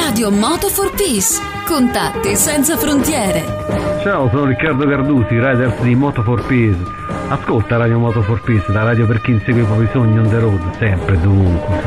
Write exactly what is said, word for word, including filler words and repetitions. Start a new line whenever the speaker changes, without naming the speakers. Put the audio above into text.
Radio Moto for Peace. Contatti senza frontiere.
Ciao, sono Riccardo Cardusi, riders di Moto for Peace. Ascolta Radio Moto for Peace, la radio per chi insegue i propri sogni on the road, sempre, dovunque.